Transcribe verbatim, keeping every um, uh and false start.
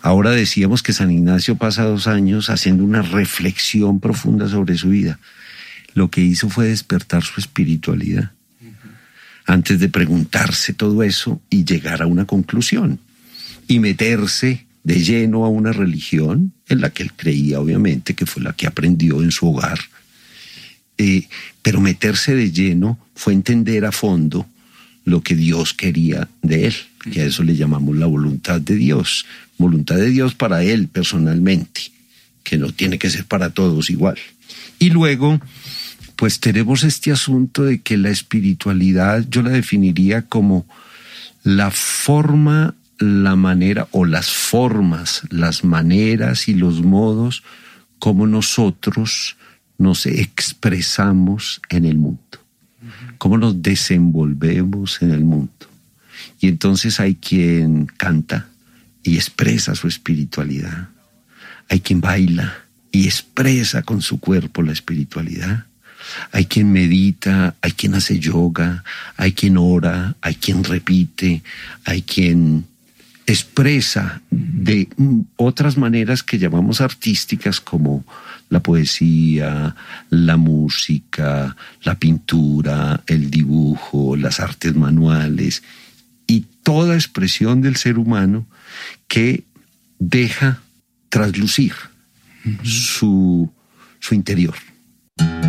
Ahora decíamos que San Ignacio pasa dos años haciendo una reflexión profunda sobre su vida. Lo que hizo fue despertar su espiritualidad antes de preguntarse todo eso y llegar a una conclusión y meterse de lleno a una religión en la que él creía, obviamente, que fue la que aprendió en su hogar. Eh, pero meterse de lleno fue entender a fondo lo que Dios quería de él, que a eso le llamamos la voluntad de Dios. Voluntad de Dios para él personalmente, que no tiene que ser para todos igual. Y luego, pues tenemos este asunto de que la espiritualidad yo la definiría como la forma, la manera o las formas, las maneras y los modos como nosotros nos expresamos en el mundo, cómo nos desenvolvemos en el mundo. Y entonces hay quien canta y expresa su espiritualidad, hay quien baila y expresa con su cuerpo la espiritualidad, hay quien medita, hay quien hace yoga, hay quien ora, hay quien repite, hay quien expresa de otras maneras que llamamos artísticas, como la poesía, la música, la pintura, el dibujo, las artes manuales y toda expresión del ser humano que deja traslucir uh-huh. su, su interior.